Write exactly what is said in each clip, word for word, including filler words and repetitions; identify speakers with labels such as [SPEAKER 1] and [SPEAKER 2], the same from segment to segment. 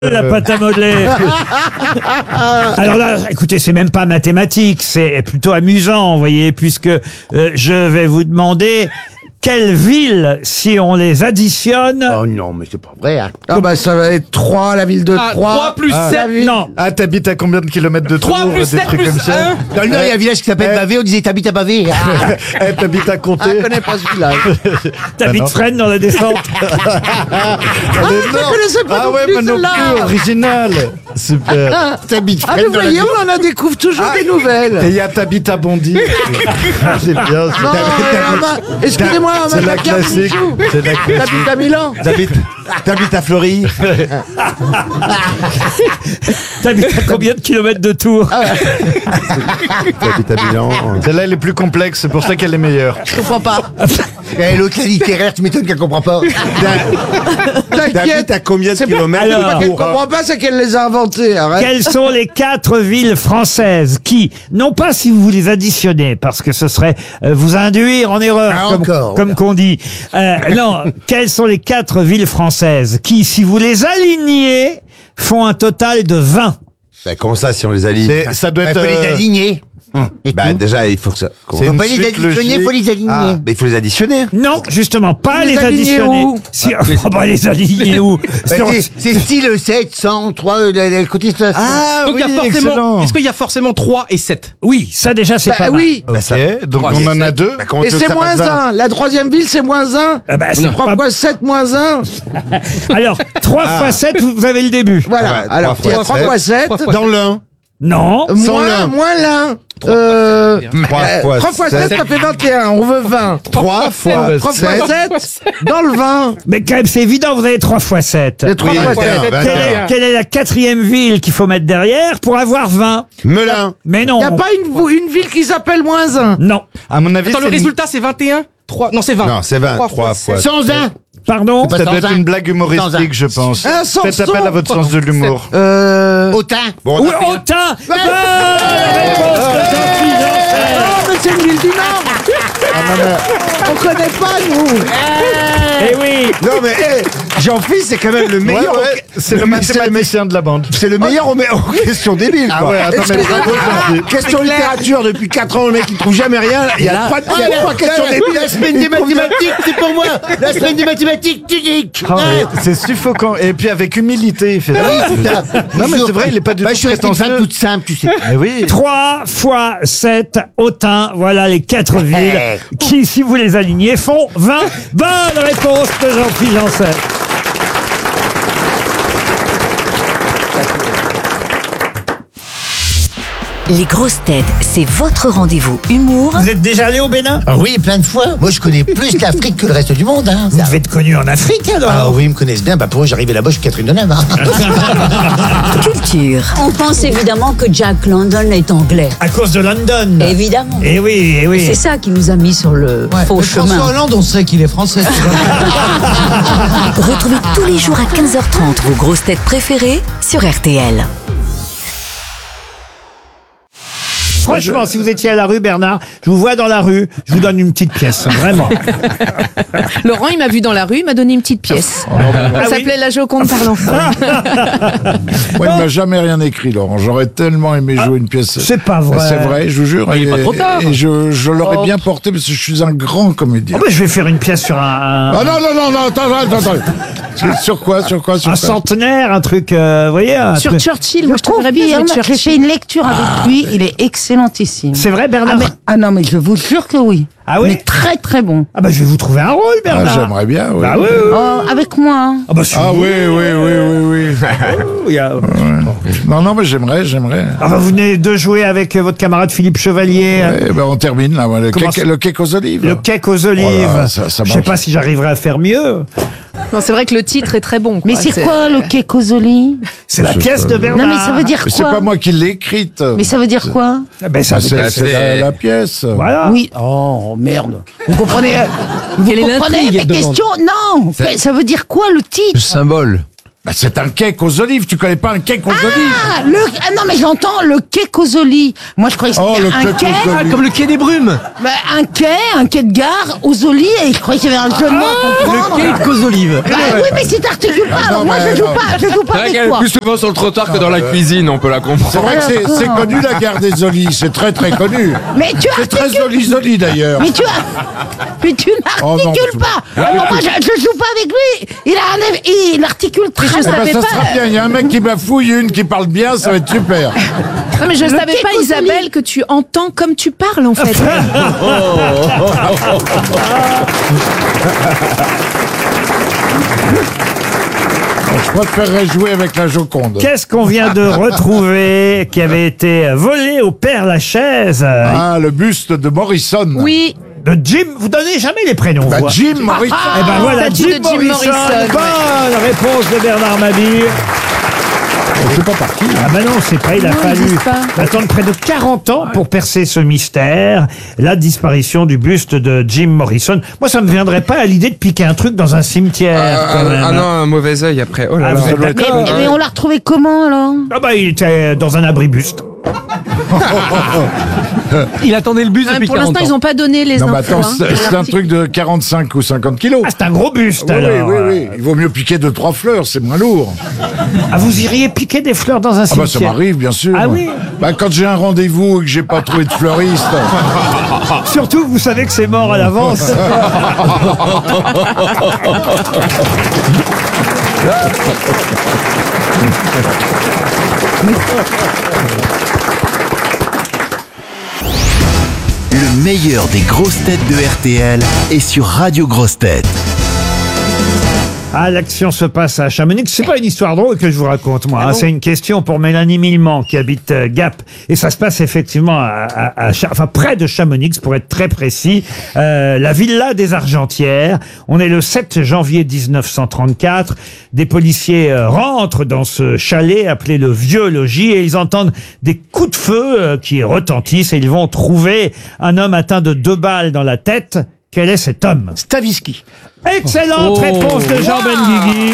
[SPEAKER 1] La pâte à modeler. Alors là, écoutez, c'est même pas mathématique, c'est plutôt amusant, vous voyez, puisque euh, je vais vous demander quelles villes, si on les additionne...
[SPEAKER 2] Oh non, mais c'est pas vrai. Hein.
[SPEAKER 3] Ah bah ça va être trois, la ville de
[SPEAKER 4] Ah,
[SPEAKER 3] Troyes.
[SPEAKER 4] trois plus
[SPEAKER 3] Ah,
[SPEAKER 4] sept.
[SPEAKER 3] la ville-
[SPEAKER 1] Non,
[SPEAKER 5] Ah, t'habites à combien de kilomètres de Tours?
[SPEAKER 4] trois plus
[SPEAKER 5] des
[SPEAKER 4] sept
[SPEAKER 5] trucs
[SPEAKER 4] plus
[SPEAKER 5] comme ça.
[SPEAKER 4] un.
[SPEAKER 2] Dans le Nord, il y a un village qui s'appelle
[SPEAKER 5] Eh.
[SPEAKER 2] Bavé, on disait t'habites à Bavé. Ah.
[SPEAKER 5] Eh, t'habites à
[SPEAKER 3] Ah,
[SPEAKER 5] Comté.
[SPEAKER 3] je connais pas ce village.
[SPEAKER 1] t'habites
[SPEAKER 5] non.
[SPEAKER 1] Fresnes dans la descente.
[SPEAKER 3] Ah, je connaissais pas
[SPEAKER 5] Ah
[SPEAKER 3] non
[SPEAKER 5] ouais,
[SPEAKER 3] plus
[SPEAKER 5] moi non
[SPEAKER 3] celle-là.
[SPEAKER 5] plus, original. Super.
[SPEAKER 2] T'habites
[SPEAKER 3] Ah, mais vous voyez, on en découvre toujours des nouvelles.
[SPEAKER 5] Et il y a t'habites à Bondy. Ah, c'est bien.
[SPEAKER 3] Non, euh, ma- excusez-moi,
[SPEAKER 5] C'est
[SPEAKER 3] madame
[SPEAKER 5] la
[SPEAKER 3] la carte
[SPEAKER 5] classique.
[SPEAKER 3] Michou.
[SPEAKER 5] C'est la classique.
[SPEAKER 3] T'habites à Milan.
[SPEAKER 2] T'habites, t'habites à Fleury.
[SPEAKER 1] T'habites à combien de kilomètres de Tours?
[SPEAKER 2] T'habites à Milan.
[SPEAKER 5] Celle-là, elle est plus complexe, c'est pour ça qu'elle est meilleure.
[SPEAKER 3] Je comprends pas.
[SPEAKER 2] Et l'autre, la littéraire, tu m'étonnes qu'elle comprend pas.
[SPEAKER 3] T'inquiète.
[SPEAKER 2] à combien de
[SPEAKER 3] C'est pas,
[SPEAKER 2] kilomètres
[SPEAKER 3] c'est pas
[SPEAKER 1] Alors.
[SPEAKER 3] qu'elle comprend pas, c'est qu'elle les a inventés. Arrête.
[SPEAKER 1] Quelles sont les quatre villes françaises qui, non pas si vous les additionnez, parce que ce serait euh, vous induire en erreur,
[SPEAKER 2] Ah,
[SPEAKER 1] comme,
[SPEAKER 2] encore,
[SPEAKER 1] comme qu'on dit. Euh, non, quelles sont les quatre villes françaises qui, si vous les alignez, font un total de vingt?
[SPEAKER 6] Bah, comment ça, si on les aligne?
[SPEAKER 5] C'est- Ça doit
[SPEAKER 2] Il
[SPEAKER 5] être.
[SPEAKER 2] faut les
[SPEAKER 5] euh,
[SPEAKER 2] aligner. Et
[SPEAKER 6] Bah,
[SPEAKER 2] tout.
[SPEAKER 6] déjà, il faut que ça.
[SPEAKER 5] C'est
[SPEAKER 2] Faut
[SPEAKER 5] une
[SPEAKER 2] pas les
[SPEAKER 5] suite
[SPEAKER 2] additionner,
[SPEAKER 5] logique.
[SPEAKER 2] faut les aligner.
[SPEAKER 6] Ah, mais il faut les additionner.
[SPEAKER 1] Non, justement, pas
[SPEAKER 3] Les
[SPEAKER 1] les,
[SPEAKER 3] aligner
[SPEAKER 1] additionner.
[SPEAKER 3] où
[SPEAKER 1] Si, oh, bah, les aligner où?
[SPEAKER 2] Bah,
[SPEAKER 1] Si on-
[SPEAKER 2] c'est, c'est style sept, cent, trois, euh, le, le côté ça.
[SPEAKER 5] Ah
[SPEAKER 4] Donc il y a
[SPEAKER 5] oui,
[SPEAKER 4] forcément.
[SPEAKER 5] excellent.
[SPEAKER 4] Est-ce qu'il y a forcément trois et sept?
[SPEAKER 1] Oui, ça déjà c'est
[SPEAKER 3] Bah
[SPEAKER 1] pas mal.
[SPEAKER 3] oui.
[SPEAKER 5] Ok, donc
[SPEAKER 4] Trois,
[SPEAKER 5] on en
[SPEAKER 4] c'est-
[SPEAKER 5] a deux.
[SPEAKER 6] Bah, comment
[SPEAKER 3] Et
[SPEAKER 6] tu veux
[SPEAKER 3] c'est
[SPEAKER 6] que ça
[SPEAKER 3] moins
[SPEAKER 6] fasse vingt?
[SPEAKER 3] un. La troisième ville, c'est moins un.
[SPEAKER 1] Ah bah, c'est
[SPEAKER 3] trois
[SPEAKER 1] pas-
[SPEAKER 3] fois sept moins un.
[SPEAKER 1] Alors, trois fois sept, vous avez le début.
[SPEAKER 3] Voilà.
[SPEAKER 6] Ouais,
[SPEAKER 3] Alors,
[SPEAKER 6] trois
[SPEAKER 3] il y a
[SPEAKER 6] fois
[SPEAKER 3] trois fois sept.
[SPEAKER 4] Trois fois
[SPEAKER 5] Dans l'un.
[SPEAKER 1] Non.
[SPEAKER 5] Sans
[SPEAKER 3] Moins,
[SPEAKER 5] l'un.
[SPEAKER 3] moins l'un. Euh,
[SPEAKER 6] Trois
[SPEAKER 3] euh,
[SPEAKER 6] fois
[SPEAKER 3] trois fois sept,
[SPEAKER 6] sept.
[SPEAKER 3] ça fait vingt et un. On veut vingt.
[SPEAKER 5] Trois fois
[SPEAKER 3] trois fois
[SPEAKER 5] sept.
[SPEAKER 3] sept dans le vingt.
[SPEAKER 1] Mais quand même, c'est évident, vous avez trois fois sept.
[SPEAKER 3] Les trois
[SPEAKER 5] Oui,
[SPEAKER 3] fois
[SPEAKER 5] vingt et un,
[SPEAKER 3] sept.
[SPEAKER 5] vingt et un.
[SPEAKER 1] Quelle est, quelle est la quatrième ville qu'il faut mettre derrière pour avoir vingt?
[SPEAKER 6] Melun.
[SPEAKER 1] Mais non.
[SPEAKER 3] Il n'y a pas une, une ville qui s'appelle moins un.
[SPEAKER 1] Non.
[SPEAKER 5] À mon avis,
[SPEAKER 4] Attends, le
[SPEAKER 5] c'est une-
[SPEAKER 4] résultat c'est vingt et un? trois. Non, c'est vingt.
[SPEAKER 6] Non, c'est vingt.
[SPEAKER 4] Trois
[SPEAKER 6] Trois
[SPEAKER 4] fois
[SPEAKER 6] fois.
[SPEAKER 2] Sans un.
[SPEAKER 1] Pardon?
[SPEAKER 2] Pas
[SPEAKER 5] ça
[SPEAKER 2] sans
[SPEAKER 5] doit être
[SPEAKER 2] un.
[SPEAKER 5] une blague
[SPEAKER 2] Sans un.
[SPEAKER 5] humoristique, je pense.
[SPEAKER 3] Un sans
[SPEAKER 5] Faites appel
[SPEAKER 3] son.
[SPEAKER 5] à votre sens de l'humour.
[SPEAKER 3] Euh...
[SPEAKER 2] Autain.
[SPEAKER 6] Bon, on
[SPEAKER 1] Oui,
[SPEAKER 6] a fait-
[SPEAKER 1] Autun. Bonne réponse de Jean-Philippe Janssen.
[SPEAKER 3] Ah, mais c'est une ville du Nord. On connaît pas, nous.
[SPEAKER 1] Eh oui.
[SPEAKER 2] Non mais eh, Jean-Philippe, c'est quand même le
[SPEAKER 5] Ouais,
[SPEAKER 2] meilleur.
[SPEAKER 5] ouais, c'est le
[SPEAKER 2] c'est
[SPEAKER 5] mathématicien de la bande.
[SPEAKER 2] C'est le meilleur en, en question débile.
[SPEAKER 5] Ah
[SPEAKER 2] quoi.
[SPEAKER 5] ouais, attends, mais
[SPEAKER 2] Excusez-moi.
[SPEAKER 5] bravo, Jean-Philippe.
[SPEAKER 2] Question littérature depuis quatre ans, le mec il trouve jamais rien. Il y a pas de il y a pas de question débile. La semaine des mathématiques, c'est pour moi. La semaine des mathématiques, tu dis.
[SPEAKER 5] Ah, mais c'est suffocant. Et puis avec humilité, il fait ça. Non, mais c'est vrai, il est pas du
[SPEAKER 2] bah,
[SPEAKER 5] tout
[SPEAKER 2] je suis resté une femme
[SPEAKER 5] prétentieux.
[SPEAKER 2] toute simple, tu sais.
[SPEAKER 5] Mais oui.
[SPEAKER 1] trois fois sept, Autun. Voilà les quatre villes qui, si vous les alignez, font vingt. Bonne réponse de Jean-Philippe Janssen.
[SPEAKER 7] Les grosses têtes, c'est votre rendez-vous humour
[SPEAKER 1] Vous êtes déjà allé au Bénin?
[SPEAKER 2] Ah oui, plein de fois. Moi, je connais plus l'Afrique que le reste du monde. Hein.
[SPEAKER 1] Vous devez être connu en Afrique alors.
[SPEAKER 2] Ah oui, ils me connaissent bien. Bah, pour eux, j'arrivais là-bas, je suis Catherine Deneuve. Hein.
[SPEAKER 7] culture.
[SPEAKER 8] On pense évidemment que Jack London est anglais.
[SPEAKER 1] À cause de London.
[SPEAKER 8] Évidemment.
[SPEAKER 1] Eh oui, eh oui.
[SPEAKER 8] C'est ça qui nous a mis sur le faux chemin.
[SPEAKER 3] Hollande, on sait qu'il est français.
[SPEAKER 7] Retrouvez tous les jours à quinze heures trente vos grosses têtes préférées sur R T L.
[SPEAKER 1] Franchement, si vous étiez à la rue, Bernard, je vous vois dans la rue, je vous donne une petite pièce, vraiment.
[SPEAKER 9] Laurent, il m'a vu dans la rue, il m'a donné une petite pièce.
[SPEAKER 1] Ah
[SPEAKER 9] Ça
[SPEAKER 1] oui.
[SPEAKER 9] s'appelait La Joconde par l'enfant.
[SPEAKER 10] Moi, il m'a jamais rien écrit, Laurent. J'aurais tellement aimé jouer une pièce.
[SPEAKER 1] C'est pas vrai.
[SPEAKER 10] C'est vrai, je vous jure.
[SPEAKER 4] il est
[SPEAKER 10] et,
[SPEAKER 4] pas trop tard.
[SPEAKER 10] et je, je l'aurais bien porté parce que je suis un grand comédien.
[SPEAKER 1] Oh, bah, je vais faire une pièce sur un,
[SPEAKER 10] Ah non, non, non, non, attends, attends, attends. Sur- Sur quoi, sur quoi, sur
[SPEAKER 1] un
[SPEAKER 10] quoi
[SPEAKER 1] centenaire, un truc, euh, vous voyez un
[SPEAKER 9] Sur
[SPEAKER 1] truc-
[SPEAKER 9] Churchill, moi je trouverais bien avec
[SPEAKER 11] J'ai fait
[SPEAKER 9] Churchill.
[SPEAKER 11] une lecture avec lui, il est excellentissime.
[SPEAKER 1] C'est vrai,
[SPEAKER 11] Ah,
[SPEAKER 1] Bernard?
[SPEAKER 11] mais- ah non, mais je vous jure que oui.
[SPEAKER 1] Ah oui?
[SPEAKER 11] Mais très très bon.
[SPEAKER 1] Ah bah je vais vous trouver un rôle,
[SPEAKER 10] Ah,
[SPEAKER 1] Bernard.
[SPEAKER 10] j'aimerais bien, oui.
[SPEAKER 1] Bah oui, oui.
[SPEAKER 11] Oh, avec moi. hein.
[SPEAKER 1] Ah bah, si
[SPEAKER 10] Ah
[SPEAKER 1] vous-
[SPEAKER 10] oui, oui, oui, oui, oui.
[SPEAKER 1] il y a-
[SPEAKER 10] Non, non, mais j'aimerais, j'aimerais.
[SPEAKER 1] Ah bah, vous venez de jouer avec euh, votre camarade Philippe Chevalier. euh,
[SPEAKER 10] Eh ben, on termine, là, ouais, le,
[SPEAKER 1] Comment
[SPEAKER 10] cake,
[SPEAKER 1] ça-
[SPEAKER 10] le cake aux olives.
[SPEAKER 1] Le cake aux olives.
[SPEAKER 10] Oh là, ça- ça
[SPEAKER 1] je sais
[SPEAKER 10] marche.
[SPEAKER 1] pas si j'arriverai à faire mieux.
[SPEAKER 9] Non, c'est vrai que le titre est très bon.
[SPEAKER 11] Mais
[SPEAKER 9] quoi.
[SPEAKER 11] c'est quoi le Kekosoli?
[SPEAKER 1] C'est la
[SPEAKER 10] Je
[SPEAKER 1] pièce
[SPEAKER 10] sais
[SPEAKER 1] de
[SPEAKER 10] pas.
[SPEAKER 1] Bernard.
[SPEAKER 11] Non, mais ça veut dire
[SPEAKER 10] Mais c'est
[SPEAKER 11] quoi?
[SPEAKER 10] pas moi qui l'ai écrite.
[SPEAKER 11] Mais ça veut dire quoi?
[SPEAKER 1] Ah ben, ça,
[SPEAKER 10] Bah, c'est c'est la, la pièce.
[SPEAKER 1] Voilà.
[SPEAKER 11] Oui. Oh, merde. Vous comprenez? Vous
[SPEAKER 9] Quelle est
[SPEAKER 11] comprenez
[SPEAKER 9] l'intrigue,
[SPEAKER 11] mes
[SPEAKER 9] elle demande.
[SPEAKER 11] questions? Non. Mais ça veut dire quoi le titre?
[SPEAKER 6] symbole.
[SPEAKER 10] Bah, c'est un cake aux olives. Tu connais pas un cake aux olives?
[SPEAKER 11] Ah, le, ah non, mais j'entends le quai Cosoli. Moi, je croyais que
[SPEAKER 10] Oh,
[SPEAKER 11] c'était
[SPEAKER 10] le
[SPEAKER 11] un
[SPEAKER 10] quai
[SPEAKER 11] quai.
[SPEAKER 10] Cosoli.
[SPEAKER 4] Ah, comme le quai des brumes.
[SPEAKER 11] Bah, un quai, un quai de gare aux olives, et je croyais qu'il y avait un jeu de mots à comprendre.
[SPEAKER 4] Le quai aux olives.
[SPEAKER 11] Bah, oui, mais si t'articules pas,
[SPEAKER 10] Ah,
[SPEAKER 11] alors
[SPEAKER 10] non,
[SPEAKER 11] moi,
[SPEAKER 10] mais
[SPEAKER 11] je joue
[SPEAKER 10] non.
[SPEAKER 11] pas, je joue pas
[SPEAKER 12] C'est vrai
[SPEAKER 11] avec
[SPEAKER 12] qu'elle est
[SPEAKER 11] toi.
[SPEAKER 12] plus souvent sur le trottoir que dans la cuisine, on peut la
[SPEAKER 10] C'est
[SPEAKER 12] comprendre.
[SPEAKER 10] vrai que c'est, c'est
[SPEAKER 11] d'accord.
[SPEAKER 10] connu la gare des Olives, c'est très très connu.
[SPEAKER 11] Mais tu
[SPEAKER 10] C'est très
[SPEAKER 11] articules.
[SPEAKER 10] joli-joli d'ailleurs.
[SPEAKER 11] Mais tu as... Mais tu
[SPEAKER 10] Oh, non,
[SPEAKER 11] n'articules
[SPEAKER 10] c'est-
[SPEAKER 11] pas. Alors moi, je, je joue pas avec lui. Il a un... Il articule très
[SPEAKER 9] je
[SPEAKER 10] Eh ben,
[SPEAKER 9] savais
[SPEAKER 10] ça
[SPEAKER 9] pas.
[SPEAKER 10] sera bien, il y a un mec qui bafouille, une qui parle bien, ça va être super.
[SPEAKER 9] Non, mais je
[SPEAKER 11] Le
[SPEAKER 9] savais
[SPEAKER 11] quai
[SPEAKER 9] pas,
[SPEAKER 11] Cosoli.
[SPEAKER 9] Isabelle, que tu entends comme tu parles, en fait.
[SPEAKER 10] Je préférerais jouer avec la Joconde.
[SPEAKER 1] Qu'est-ce qu'on vient de retrouver qui avait été volé au Père Lachaise euh,
[SPEAKER 10] Ah, le buste de Morrison.
[SPEAKER 9] Oui.
[SPEAKER 1] de Jim? Vous donnez jamais les prénoms,
[SPEAKER 10] Bah,
[SPEAKER 1] vous, hein.
[SPEAKER 10] Jim Morrison.
[SPEAKER 1] Eh ben voilà,
[SPEAKER 9] statue
[SPEAKER 1] Jim,
[SPEAKER 9] de Jim
[SPEAKER 1] Morrison.
[SPEAKER 9] Morrison,
[SPEAKER 1] Bonne réponse de Bernard Mabille.
[SPEAKER 10] Je sais pas par qui.
[SPEAKER 1] Ah bah non, c'est pas, il a
[SPEAKER 9] Non, ils
[SPEAKER 1] fallu
[SPEAKER 9] disent pas.
[SPEAKER 1] attendre près de quarante ans pour percer ce mystère, la disparition du buste de Jim Morrison. Moi, ça me viendrait pas à l'idée de piquer un truc dans un cimetière,
[SPEAKER 12] Ah,
[SPEAKER 1] quand même.
[SPEAKER 12] ah non, un mauvais œil après. Oh là
[SPEAKER 1] Ah,
[SPEAKER 12] là.
[SPEAKER 1] vous êtes
[SPEAKER 11] Mais,
[SPEAKER 1] d'accord?
[SPEAKER 11] mais on l'a retrouvé comment, alors?
[SPEAKER 1] Ah bah, il était dans un abri-buste.
[SPEAKER 4] Il attendait le bus
[SPEAKER 9] Ouais,
[SPEAKER 4] depuis
[SPEAKER 9] pour
[SPEAKER 4] quarante
[SPEAKER 9] l'instant,
[SPEAKER 4] ans.
[SPEAKER 9] ils ont pas donné les
[SPEAKER 10] Non, mais
[SPEAKER 9] infos.
[SPEAKER 10] attends,
[SPEAKER 9] hein.
[SPEAKER 10] c'est, c'est un truc de quarante-cinq ou cinquante kilos.
[SPEAKER 1] Ah, c'est un gros buste,
[SPEAKER 10] Oui, oui,
[SPEAKER 1] alors.
[SPEAKER 10] oui, oui. Il vaut mieux piquer deux, trois fleurs, c'est moins lourd.
[SPEAKER 1] Ah, vous iriez piquer des fleurs dans un
[SPEAKER 10] Ah bah
[SPEAKER 1] cimetière?
[SPEAKER 10] ça m'arrive, bien sûr.
[SPEAKER 1] Ah oui?
[SPEAKER 10] Bah quand j'ai un rendez-vous et que j'ai pas trouvé de fleuriste.
[SPEAKER 1] Surtout, vous savez que c'est mort à l'avance.
[SPEAKER 13] Le meilleur des grosses têtes de R T L est sur Radio Grosses Têtes.
[SPEAKER 1] Ah, l'action se passe à Chamonix. C'est pas une histoire drôle que je vous raconte, moi. hein. C'est une question pour Mélanie Millement, qui habite euh, Gap. Et ça se passe effectivement à, à- à Cha- enfin, près de Chamonix, pour être très précis. Euh, la Villa des Argentières. On est le sept janvier mille neuf cent trente-quatre. Des policiers euh, rentrent dans ce chalet appelé le Vieux Logis et ils entendent des coups de feu euh, qui retentissent et ils vont trouver un homme atteint de deux balles dans la tête. Quel est cet homme?
[SPEAKER 2] Stavisky.
[SPEAKER 1] Excellente
[SPEAKER 4] Oh.
[SPEAKER 1] réponse de Jean Benguigui.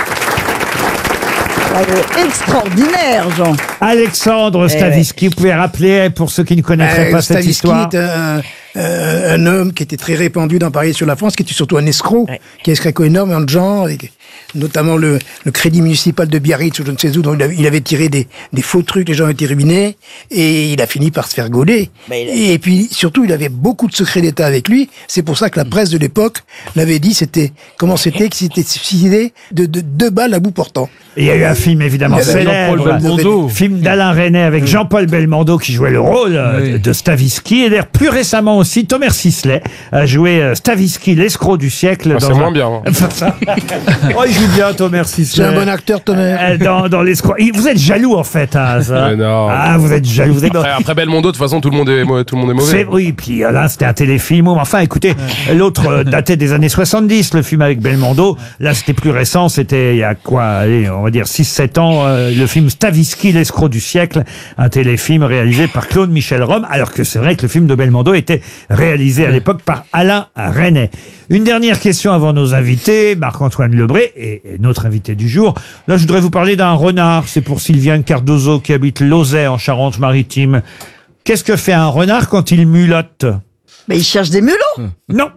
[SPEAKER 3] Extraordinaire, Jean.
[SPEAKER 1] Alexandre Stavisky, vous pouvez rappeler pour ceux qui ne connaîtraient
[SPEAKER 2] Euh,
[SPEAKER 1] pas cette
[SPEAKER 2] Stavisky
[SPEAKER 1] histoire.
[SPEAKER 2] est un, euh, un homme qui était très répandu dans Paris et sur la France, qui était surtout un escroc, qui a escroqué énormément de gens, et, notamment le, le crédit municipal de Biarritz ou je ne sais où, dont il avait, il avait tiré des, des faux trucs, les gens étaient ruinés, et il a fini par se faire gauler. Et puis surtout, il avait beaucoup de secrets d'État avec lui. C'est pour ça que la presse de l'époque l'avait dit, c'était comment c'était qu'il s'était suicidé de, de deux balles à bout portant.
[SPEAKER 1] Et il y a eu un film évidemment
[SPEAKER 2] Il y avait
[SPEAKER 1] célèbre,
[SPEAKER 2] Jean-Paul Belmondo.
[SPEAKER 1] film d'Alain Resnais avec Jean-Paul Belmondo qui jouait le rôle euh, de- de Stavisky. Et d'ailleurs plus récemment aussi, Thomas Sisley a joué euh, Stavisky, l'escroc du siècle.
[SPEAKER 12] Ah, c'est
[SPEAKER 1] dans
[SPEAKER 12] moins
[SPEAKER 1] un-
[SPEAKER 12] bien, hein.
[SPEAKER 1] Oh, il joue bien Thomas Sisley.
[SPEAKER 2] C'est un bon acteur, Thomas.
[SPEAKER 1] Euh, dans, dans l'escroc. Et vous êtes jaloux en fait, hein, ça.
[SPEAKER 12] Mais non.
[SPEAKER 1] Ah, vous êtes jaloux. Vous êtes dans-
[SPEAKER 12] Après, après Belmondo, de toute façon, tout le monde est, mo- tout le monde est
[SPEAKER 1] C'est,
[SPEAKER 12] mauvais.
[SPEAKER 1] oui, puis euh, là, c'était un téléfilm. Enfin, écoutez, l'autre euh, datait des années soixante-dix, le film avec Belmondo. Là, c'était plus récent. C'était il y a quoi, allez, on va dire six sept ans, euh, le film Stavisky, l'escroc du siècle, un téléfilm réalisé par Claude Michel Rome, alors que c'est vrai que le film de Belmondo était réalisé à l'époque par Alain Resnais. Une dernière question avant nos invités, Marc-Antoine Lebré et, et notre invité du jour. Là, je voudrais vous parler d'un renard. C'est pour Sylviane Cardozo qui habite Lauzet en Charente-Maritime. Qu'est-ce que fait un renard quand il mulotte?
[SPEAKER 3] Mais il cherche des mulots.
[SPEAKER 1] Non.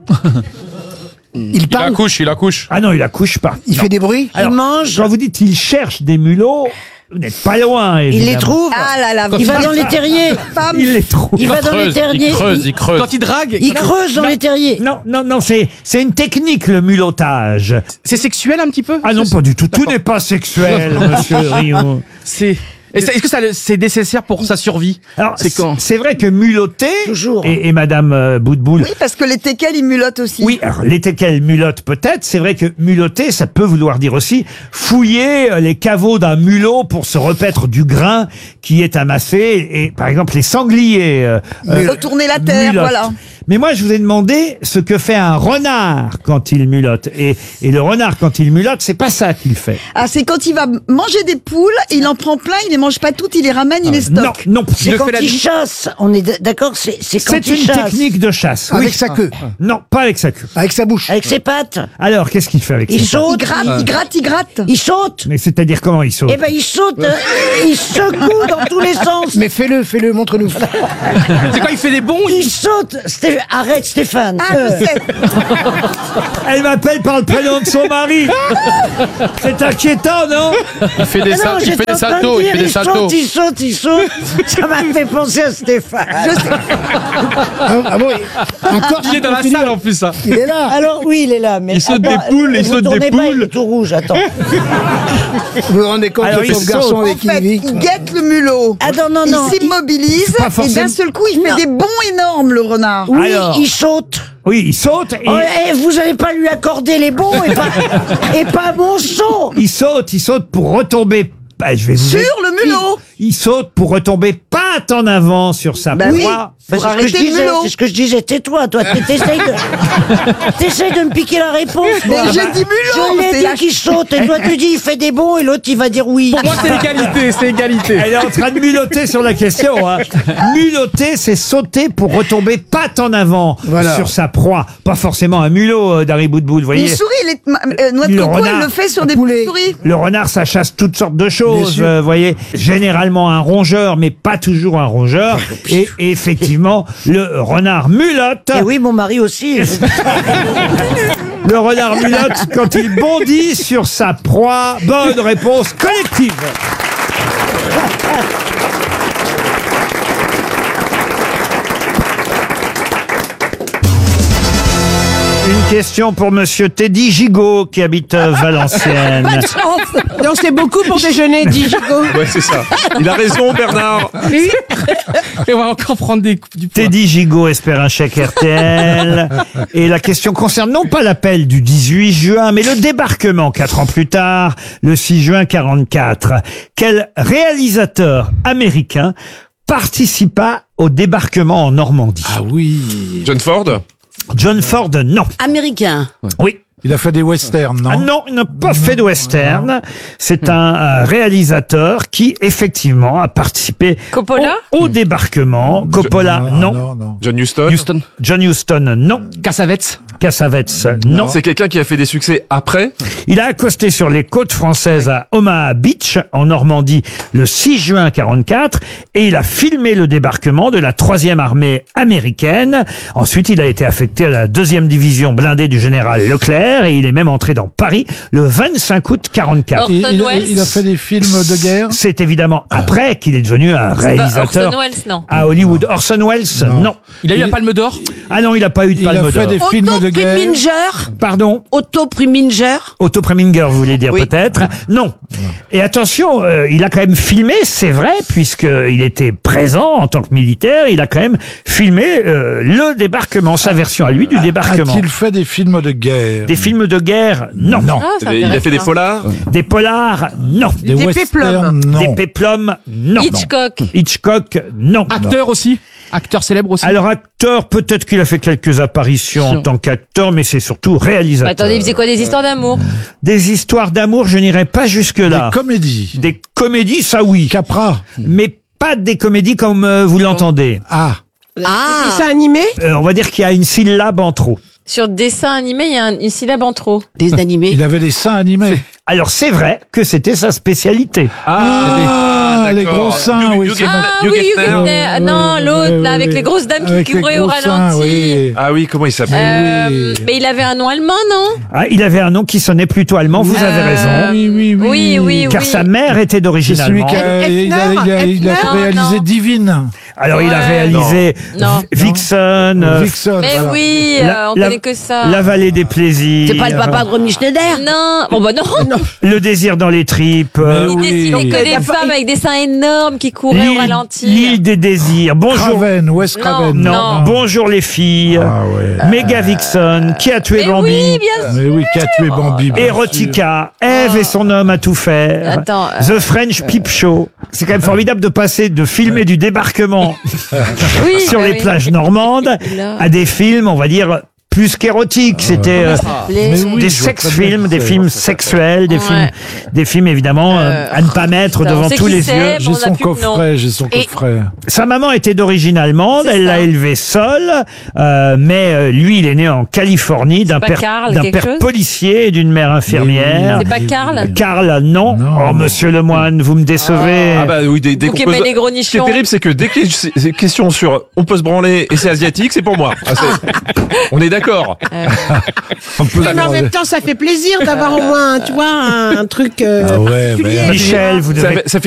[SPEAKER 2] Il
[SPEAKER 12] Il
[SPEAKER 2] parle,
[SPEAKER 12] accouche, il accouche.
[SPEAKER 1] Ah non, il accouche pas.
[SPEAKER 2] il
[SPEAKER 1] Non.
[SPEAKER 2] fait des bruits.
[SPEAKER 1] Alors,
[SPEAKER 3] il mange.
[SPEAKER 1] Quand vous dites il cherche des mulots, vous n'êtes pas loin,
[SPEAKER 3] Il
[SPEAKER 1] évidemment.
[SPEAKER 3] les trouve. Ah là là. Il va dans les terriers. Femme.
[SPEAKER 1] Il les trouve.
[SPEAKER 3] Il va dans les
[SPEAKER 12] creuse,
[SPEAKER 3] terriers.
[SPEAKER 12] il creuse, il creuse.
[SPEAKER 4] Quand il drague,
[SPEAKER 3] Il creuse dans les terriers.
[SPEAKER 1] Non, non, non, c'est, c'est une technique, le mulottage.
[SPEAKER 4] c'est sexuel un petit peu.
[SPEAKER 1] Ah non, pas du tout. Tout n'est pas sexuel, monsieur Rio.
[SPEAKER 4] C'est. Et ça- Est-ce que ça, c'est nécessaire pour sa survie?
[SPEAKER 1] Alors,
[SPEAKER 4] C'est quand
[SPEAKER 1] c'est vrai que mulotter,
[SPEAKER 3] Toujours.
[SPEAKER 1] et, et madame euh, Boutboul,
[SPEAKER 3] Oui, parce que les teckels, ils mulottent aussi.
[SPEAKER 1] oui, alors les teckels mulottent peut-être, c'est vrai que mulotter, ça peut vouloir dire aussi fouiller euh, les caveaux d'un mulot pour se repaître du grain qui est amassé, et par exemple les sangliers euh, euh,
[SPEAKER 3] Retourner la terre,
[SPEAKER 1] mulottent.
[SPEAKER 3] voilà.
[SPEAKER 1] Mais moi, je vous ai demandé ce que fait un renard quand il mulotte. Et, et le renard, quand il mulotte, c'est pas ça qu'il fait.
[SPEAKER 3] Ah, c'est quand il va manger des poules, il en prend plein, il les mange mange pas toutes, il les ramène, il les stocke.
[SPEAKER 1] Non, non.
[SPEAKER 11] C'est quand il chasse. On est d- d'accord, c'est c'est quand
[SPEAKER 1] C'est
[SPEAKER 11] il
[SPEAKER 1] une
[SPEAKER 11] chasse.
[SPEAKER 1] technique de chasse.
[SPEAKER 2] Avec
[SPEAKER 1] oui.
[SPEAKER 2] sa queue.
[SPEAKER 1] Non, pas avec sa queue.
[SPEAKER 2] Avec sa bouche.
[SPEAKER 11] Avec ses pattes.
[SPEAKER 1] Alors, qu'est-ce qu'il fait avec
[SPEAKER 11] Il
[SPEAKER 1] ses pattes
[SPEAKER 11] saute.
[SPEAKER 3] Il gratte, il gratte, il gratte.
[SPEAKER 11] Il saute.
[SPEAKER 1] Mais c'est-à-dire comment il saute
[SPEAKER 11] Eh ben, il saute. euh, il secoue dans tous les sens.
[SPEAKER 2] Mais fais-le, fais-le, montre-nous.
[SPEAKER 4] C'est quand il fait des bons,
[SPEAKER 11] Il saute. Sté- Arrête, Stéphane.
[SPEAKER 3] Ah, je sais.
[SPEAKER 1] Elle m'appelle par le prénom de son mari. C'est inquiétant, non?
[SPEAKER 12] Il fait des,
[SPEAKER 11] Ah
[SPEAKER 12] sal-
[SPEAKER 11] non,
[SPEAKER 12] il
[SPEAKER 11] j'étais
[SPEAKER 12] fait
[SPEAKER 11] en
[SPEAKER 12] des
[SPEAKER 11] train de
[SPEAKER 12] saltos, il
[SPEAKER 11] dire,
[SPEAKER 12] fait des saltos.
[SPEAKER 11] saute, il saute, il saute. Ça m'a fait penser à Stéphane.
[SPEAKER 2] Ah, ah bon, il- encore,
[SPEAKER 4] il est dans la
[SPEAKER 2] continue.
[SPEAKER 4] salle en plus. Hein.
[SPEAKER 2] Il est là.
[SPEAKER 11] Alors oui, il est là, mais
[SPEAKER 4] Il saute
[SPEAKER 11] attends,
[SPEAKER 4] des poules, il
[SPEAKER 11] vous
[SPEAKER 4] saute des
[SPEAKER 11] tournez pas,
[SPEAKER 4] poules.
[SPEAKER 11] il est tout rouge. Attends.
[SPEAKER 2] Vous vous rendez compte,
[SPEAKER 1] Alors,
[SPEAKER 2] le
[SPEAKER 1] il
[SPEAKER 2] pauvre garçon
[SPEAKER 1] saute.
[SPEAKER 2] avec
[SPEAKER 3] En
[SPEAKER 2] qui
[SPEAKER 3] fait,
[SPEAKER 2] il vit.
[SPEAKER 3] il guette le mulot.
[SPEAKER 11] Ah non non non.
[SPEAKER 3] Il s'immobilise
[SPEAKER 1] Pas
[SPEAKER 3] et
[SPEAKER 1] forcément.
[SPEAKER 3] d'un seul coup, il fait
[SPEAKER 11] Non.
[SPEAKER 3] des bonds énormes, le renard.
[SPEAKER 11] Oui,
[SPEAKER 1] Alors.
[SPEAKER 11] il saute.
[SPEAKER 1] Oui, il saute et
[SPEAKER 11] Oh, eh, vous n'allez pas lui accorder les bons et pas, et pas mon saut.
[SPEAKER 1] il saute, il saute pour retomber. Bah, je vais vous
[SPEAKER 3] Sur
[SPEAKER 1] aider.
[SPEAKER 3] le mulot.
[SPEAKER 1] Il, il saute pour retomber patte en avant sur sa
[SPEAKER 3] Bah oui.
[SPEAKER 1] proie.
[SPEAKER 11] Bah,
[SPEAKER 3] Pour
[SPEAKER 11] c'est ce que je
[SPEAKER 3] arrêter le
[SPEAKER 11] disais,
[SPEAKER 3] mulot.
[SPEAKER 11] c'est ce que je disais. Tais-toi, toi. t'es- T'essayes de, t'essayes de me piquer la réponse.
[SPEAKER 3] Mais
[SPEAKER 11] toi.
[SPEAKER 3] j'ai dit mulot,
[SPEAKER 11] Je l'ai
[SPEAKER 3] c'est
[SPEAKER 11] dit
[SPEAKER 3] la-
[SPEAKER 11] qu'il saute. Et toi, tu dis il fait des bons et l'autre, il va dire oui.
[SPEAKER 4] Pour moi, c'est égalité, c'est égalité.
[SPEAKER 1] Elle est en train de mulotter sur la question. Hein. Mulotter, c'est sauter pour retomber patte en avant
[SPEAKER 2] Voilà.
[SPEAKER 1] sur sa proie. Pas forcément un mulot euh, d'Harry Boudboul, vous voyez.
[SPEAKER 3] Une souris, elle est- ma- euh, Noix de
[SPEAKER 1] Le
[SPEAKER 3] coco,
[SPEAKER 1] renard.
[SPEAKER 3] elle le fait sur des
[SPEAKER 2] poulet.
[SPEAKER 3] souris.
[SPEAKER 1] Le renard, ça chasse toutes sortes de
[SPEAKER 2] Bien
[SPEAKER 1] choses,
[SPEAKER 2] sûr.
[SPEAKER 1] euh, vous voyez. Généralement un rongeur, mais pas toujours un rongeur. Et, et effectivement, le renard mulotte.
[SPEAKER 11] Et oui, mon mari aussi.
[SPEAKER 1] Le renard mulotte quand il bondit sur sa proie. Bonne réponse collective. Une question pour monsieur Teddy Gigot qui habite euh, Valenciennes.
[SPEAKER 9] Donc c'est beaucoup pour déjeuner, dit Gigot.
[SPEAKER 12] Ouais, c'est ça. Il a raison, Bernard.
[SPEAKER 9] Oui.
[SPEAKER 4] Et on va encore prendre des, du poids.
[SPEAKER 1] Teddy Gigot espère un chèque R T L. Et la question concerne non pas l'appel du dix-huit juin, mais le débarquement quatre ans plus tard, le six juin quarante-quatre. Quel réalisateur américain participa au débarquement en Normandie?
[SPEAKER 10] Ah oui.
[SPEAKER 12] John Ford.
[SPEAKER 1] John Ford, non.
[SPEAKER 8] Américain.
[SPEAKER 1] Oui.
[SPEAKER 10] Il a fait des westerns, non?
[SPEAKER 1] Ah non, il n'a pas fait de western. C'est un euh, réalisateur qui, effectivement, a participé
[SPEAKER 9] Coppola
[SPEAKER 1] au, au débarquement. Coppola, non.
[SPEAKER 10] Non, non.
[SPEAKER 12] John Huston.
[SPEAKER 4] Houston.
[SPEAKER 1] John Huston, non.
[SPEAKER 4] Cassavetes.
[SPEAKER 1] Cassavetes, non.
[SPEAKER 12] C'est quelqu'un qui a fait des succès après.
[SPEAKER 1] Il a accosté sur les côtes françaises à Omaha Beach, en Normandie, le six juin quarante-quatre, et il a filmé le débarquement de la troisième armée américaine. Ensuite, il a été affecté à la deuxième division blindée du général Leclerc, et il est même entré dans Paris le vingt-cinq août quarante-quatre.
[SPEAKER 8] Orson
[SPEAKER 10] Il, il-
[SPEAKER 8] Welles.
[SPEAKER 10] il a fait des films de guerre?
[SPEAKER 1] C'est évidemment après qu'il est devenu un réalisateur
[SPEAKER 8] Orson Welles, non.
[SPEAKER 1] à Hollywood. Orson Welles, non.
[SPEAKER 4] Il a eu la Palme d'Or.
[SPEAKER 1] Ah non, il n'a pas eu de
[SPEAKER 10] Il a
[SPEAKER 1] palme
[SPEAKER 10] fait
[SPEAKER 1] d'or.
[SPEAKER 10] des films de guerre?
[SPEAKER 11] Preminger.
[SPEAKER 1] Pardon?
[SPEAKER 11] Otto Preminger.
[SPEAKER 1] Otto Preminger, vous voulez dire
[SPEAKER 11] Oui.
[SPEAKER 1] peut-être? Non. Et attention, euh, il a quand même filmé, c'est vrai, puisqu'il était présent en tant que militaire, il a quand même filmé euh, le débarquement, sa version à lui du débarquement.
[SPEAKER 10] A-t-il fait des films de guerre?
[SPEAKER 1] Des films de guerre? Non.
[SPEAKER 10] Non.
[SPEAKER 12] Il a fait des polars.
[SPEAKER 1] Des polars? Non.
[SPEAKER 10] Des,
[SPEAKER 3] Des
[SPEAKER 10] westerns?
[SPEAKER 1] Des
[SPEAKER 10] Non.
[SPEAKER 1] péplums? Non.
[SPEAKER 8] Hitchcock.
[SPEAKER 1] Hitchcock? Non.
[SPEAKER 4] Acteur aussi. Acteur célèbre aussi.
[SPEAKER 1] Alors acteur, peut-être qu'il a fait quelques apparitions en tant qu'acteur, mais c'est surtout réalisateur.
[SPEAKER 8] Attendez, il faisait quoi, des histoires d'amour?
[SPEAKER 1] Des histoires d'amour, je n'irai pas jusque-là.
[SPEAKER 10] Des comédies?
[SPEAKER 1] Des comédies, ça oui.
[SPEAKER 10] Capra?
[SPEAKER 1] Mais pas des comédies comme euh, vous l'entendez.
[SPEAKER 10] Ah.
[SPEAKER 9] Ah. Dessin animé
[SPEAKER 1] Euh, on va dire qu'il y a une syllabe en trop.
[SPEAKER 8] Sur dessin animé, il y a un- une syllabe en trop.
[SPEAKER 11] Des animés.
[SPEAKER 10] Il avait des seins animés.
[SPEAKER 1] Alors c'est vrai que c'était sa spécialité.
[SPEAKER 10] Ah, les
[SPEAKER 12] d'accord.
[SPEAKER 10] gros seins,
[SPEAKER 12] Hugh-
[SPEAKER 10] oui.
[SPEAKER 12] Hugh
[SPEAKER 10] c'est
[SPEAKER 12] Hefner.
[SPEAKER 10] bon.
[SPEAKER 8] Ah
[SPEAKER 12] Hugh
[SPEAKER 8] oui,
[SPEAKER 12] Hefner.
[SPEAKER 8] Hugh Hefner. Ah non,
[SPEAKER 10] Ouais,
[SPEAKER 8] l'autre,
[SPEAKER 10] ouais,
[SPEAKER 8] là, avec
[SPEAKER 10] ouais.
[SPEAKER 8] les grosses dames qui
[SPEAKER 10] Avec les
[SPEAKER 8] couraient au
[SPEAKER 10] gros seins,
[SPEAKER 8] ralenti.
[SPEAKER 10] oui.
[SPEAKER 12] Ah oui, comment il s'appelle?
[SPEAKER 8] Euh, mais il avait un nom allemand, non?
[SPEAKER 1] Ah, il avait un nom qui sonnait plutôt allemand, vous avez raison.
[SPEAKER 10] Oui, oui, oui.
[SPEAKER 8] Oui, oui,
[SPEAKER 1] Car
[SPEAKER 8] oui.
[SPEAKER 1] sa mère était
[SPEAKER 10] C'est
[SPEAKER 1] d'origine
[SPEAKER 10] celui
[SPEAKER 1] allemande.
[SPEAKER 10] qui a, il a, il a, il a
[SPEAKER 8] Hefner,
[SPEAKER 10] réalisé
[SPEAKER 8] non.
[SPEAKER 10] Divine.
[SPEAKER 1] Alors il a
[SPEAKER 8] Ouais.
[SPEAKER 1] réalisé
[SPEAKER 8] Non.
[SPEAKER 1] Vixen, euh,
[SPEAKER 10] Vixen.
[SPEAKER 8] Mais
[SPEAKER 10] voilà.
[SPEAKER 8] oui,
[SPEAKER 1] La-
[SPEAKER 8] euh, on
[SPEAKER 1] la-
[SPEAKER 8] connaît que ça.
[SPEAKER 1] La vallée des plaisirs.
[SPEAKER 11] C'est pas le papa de Romy Schneider.
[SPEAKER 8] Non, bon bah non.
[SPEAKER 1] Le désir dans les tripes. euh,
[SPEAKER 8] Il
[SPEAKER 10] oui.
[SPEAKER 8] dessinait que
[SPEAKER 11] Donc,
[SPEAKER 8] des
[SPEAKER 11] euh,
[SPEAKER 8] femmes avec des seins énormes qui couraient au
[SPEAKER 1] L'île
[SPEAKER 8] ralenti.
[SPEAKER 1] l'île des désirs. Bonjour.
[SPEAKER 10] Craven, Wes
[SPEAKER 8] Non,
[SPEAKER 10] Craven.
[SPEAKER 1] Non.
[SPEAKER 8] Non.
[SPEAKER 1] Bonjour les filles.
[SPEAKER 10] Ah ouais.
[SPEAKER 1] Méga Vixen. Qui a tué
[SPEAKER 8] Mais
[SPEAKER 1] Bambi?
[SPEAKER 8] oui, bien sûr.
[SPEAKER 10] Mais oui, qui a tué Bambi. bien
[SPEAKER 1] Erotica, Ève et son homme à tout faire.
[SPEAKER 8] Attends, euh,
[SPEAKER 1] The French Peep Show. C'est quand même formidable de passer de filmer du débarquement
[SPEAKER 8] Oui,
[SPEAKER 1] sur
[SPEAKER 8] bah
[SPEAKER 1] les
[SPEAKER 8] oui.
[SPEAKER 1] plages normandes
[SPEAKER 8] Là.
[SPEAKER 1] à des films, on va dire, plus qu'érotique. C'était euh,
[SPEAKER 10] Mais oui,
[SPEAKER 1] des
[SPEAKER 10] je vois très bien
[SPEAKER 1] sex-films,
[SPEAKER 10] qui
[SPEAKER 1] des
[SPEAKER 10] c'est.
[SPEAKER 1] films sexuels, des
[SPEAKER 8] Ouais.
[SPEAKER 1] films, des films évidemment euh,
[SPEAKER 8] Euh,
[SPEAKER 1] à ne pas mettre
[SPEAKER 8] putain, on
[SPEAKER 1] devant
[SPEAKER 8] sait
[SPEAKER 1] tous
[SPEAKER 8] qui
[SPEAKER 1] les
[SPEAKER 8] c'est,
[SPEAKER 1] yeux.
[SPEAKER 8] mais
[SPEAKER 10] J'ai
[SPEAKER 8] on a
[SPEAKER 10] son
[SPEAKER 8] plus de nom.
[SPEAKER 10] coffret, j'ai son
[SPEAKER 9] Et-
[SPEAKER 10] coffret.
[SPEAKER 1] Sa maman était d'origine allemande,
[SPEAKER 8] C'est
[SPEAKER 1] elle
[SPEAKER 8] ça.
[SPEAKER 1] l'a élevé seule, euh, mais euh, lui, il est né en Californie d'un
[SPEAKER 8] pas
[SPEAKER 1] père,
[SPEAKER 8] Karl,
[SPEAKER 1] d'un
[SPEAKER 8] quelque
[SPEAKER 1] père
[SPEAKER 8] chose
[SPEAKER 1] policier et d'une mère infirmière.
[SPEAKER 8] C'est pas Karl
[SPEAKER 1] Karl, non.
[SPEAKER 10] Non.
[SPEAKER 1] Oh, monsieur Lemoine, vous me décevez.
[SPEAKER 12] Ah bah oui, dès, dès
[SPEAKER 8] Vous
[SPEAKER 12] qu'on
[SPEAKER 8] qui
[SPEAKER 12] peut-
[SPEAKER 8] aimez les gros
[SPEAKER 12] Ce qui est
[SPEAKER 8] nichons.
[SPEAKER 12] terrible, c'est que dès qu'il y a c'est- c'est question sur on peut se branler et c'est asiatique, c'est pour moi. Ah, c'est- on est d'accord.
[SPEAKER 10] On peut
[SPEAKER 3] Mais en même temps, ça fait plaisir d'avoir au moins, tu vois, un, un truc. euh,
[SPEAKER 10] Ah ouais,
[SPEAKER 3] particulier.
[SPEAKER 10] mais-
[SPEAKER 1] Michel, vous
[SPEAKER 12] Ça,
[SPEAKER 1] devez
[SPEAKER 12] fait- ça fait